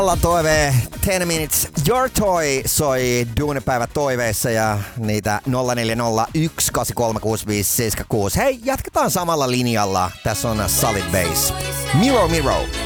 Alla toive 10 Minutes Your Toy soi duunipäivä toiveissa ja niitä 0401836576. Hei, jatketaan samalla linjalla. Tässä on Solid Base. Miro Miro.